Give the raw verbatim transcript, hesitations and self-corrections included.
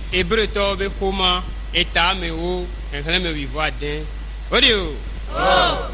hébreu tɔw bɛ xoma eta me wo xexlẽme wuivoaden o de o